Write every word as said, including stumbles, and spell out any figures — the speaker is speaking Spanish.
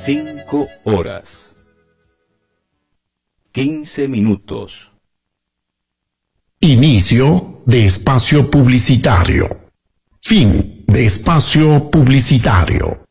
cinco horas, quince minutos. Inicio de espacio publicitario. Fin de espacio publicitario.